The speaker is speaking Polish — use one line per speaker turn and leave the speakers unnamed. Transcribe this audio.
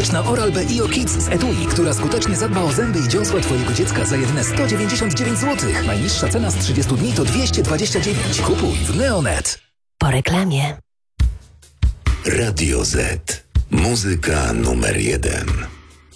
probiotyczna Oral-B IO Kids z etui, która skutecznie zadba o zęby i dziąsła Twojego dziecka za jedyne 199 zł. Najniższa cena z 30 dni to 229. Kupuj w Neonet.
Po reklamie.
Radio Z. Muzyka numer 1.